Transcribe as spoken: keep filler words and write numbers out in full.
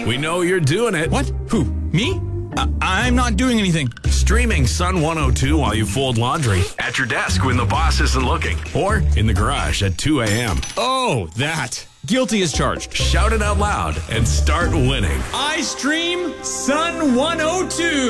We know you're doing it. What? Who? Me? Uh, I'm not doing anything. Streaming Sun one oh two while you fold laundry, at your desk when the boss isn't looking, or in the garage at two a.m. Oh, that. Guilty as charged. Shout it out loud and start winning. I stream Sun one oh two.